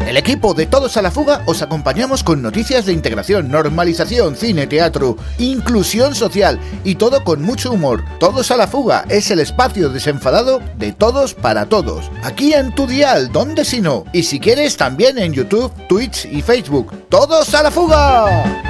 El equipo de Todos a la Fuga os acompañamos con noticias de integración, normalización, cine, teatro, inclusión social y todo con mucho humor. Todos a la Fuga es el espacio desenfadado de todos para todos. Aquí en tu dial, ¿dónde si no? Y si quieres también en YouTube, Twitch y Facebook. ¡Todos a la Fuga!